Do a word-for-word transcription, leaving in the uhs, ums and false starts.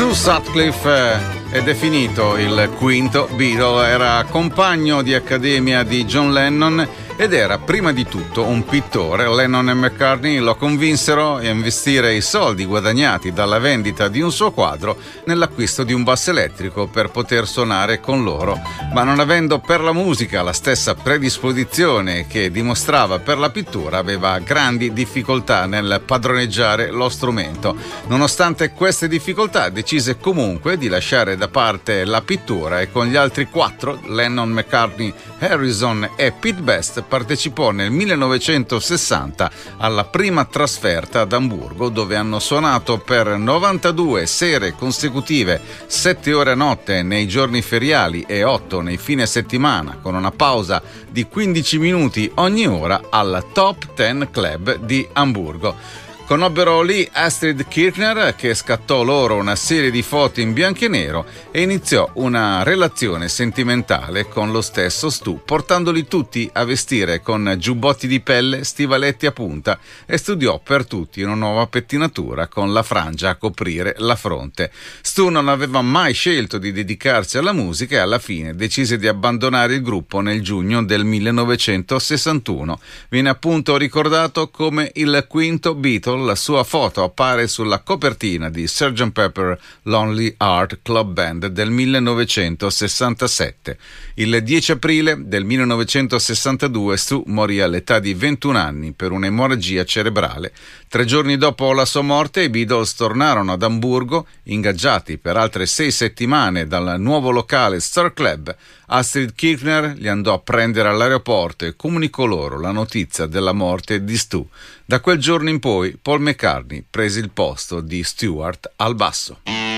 Stu Sutcliffe è definito il quinto Beatle, era compagno di accademia di John Lennon ed era prima di tutto un pittore. Lennon e McCartney lo convinsero a investire i soldi guadagnati dalla vendita di un suo quadro nell'acquisto di un basso elettrico per poter suonare con loro, ma non avendo per la musica la stessa predisposizione che dimostrava per la pittura, aveva grandi difficoltà nel padroneggiare lo strumento. Nonostante queste difficoltà decise comunque di lasciare da parte la pittura e con gli altri quattro, Lennon, McCartney, Harrison e Pete Best, partecipò nel millenovecentosessanta alla prima trasferta ad Amburgo, dove hanno suonato per novantadue sere consecutive, sette ore a notte nei giorni feriali e otto nei fine settimana, con una pausa di quindici minuti ogni ora al Top Ten Club di Amburgo. Conobbero lì Astrid Kirchner, che scattò loro una serie di foto in bianco e nero e iniziò una relazione sentimentale con lo stesso Stu, portandoli tutti a vestire con giubbotti di pelle, stivaletti a punta, e studiò per tutti una nuova pettinatura con la frangia a coprire la fronte. Stu non aveva mai scelto di dedicarsi alla musica e alla fine decise di abbandonare il gruppo nel giugno del millenovecentosessantuno. Viene appunto ricordato come il quinto Beatle. La sua foto appare sulla copertina di sergeant Pepper Lonely Heart Club Band del millenovecentosessantasette. Il dieci aprile del millenovecentosessantadue Stu morì all'età di ventuno anni per un'emorragia cerebrale. Tre giorni dopo la sua morte i Beatles tornarono ad Amburgo, ingaggiati per altre sei settimane dal nuovo locale Star Club. Astrid Kirchner li andò a prendere all'aeroporto e comunicò loro la notizia della morte di Stu. Da quel giorno in poi Paul McCartney prese il posto di Stewart al basso.